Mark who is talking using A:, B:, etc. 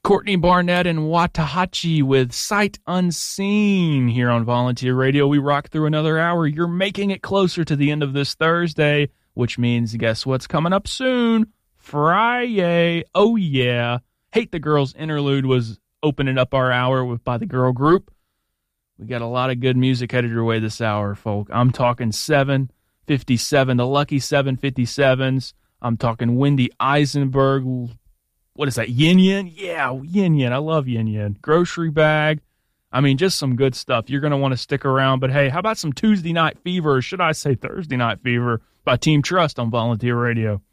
A: Courtney Barnett and Watahachi with Sight Unseen here on Volunteer Radio. We rock through another hour. You're making it closer to the end of this Thursday, which means guess what's coming up soon? Friday. Oh, yeah. Hate the Girls interlude was opening up our hour by the girl group. We got a lot of good music headed your way this hour, folk. I'm talking 757, the lucky 757s. I'm talking Wendy Eisenberg. What is that, Yin Yin? Yeah, Yin Yin. I love Yin Yin. Grocery Bag. I mean, just some good stuff. You're going to want to stick around. But, hey, how about some Tuesday Night Fever, or should I say Thursday Night Fever, by Team Trust on Volunteer Radio?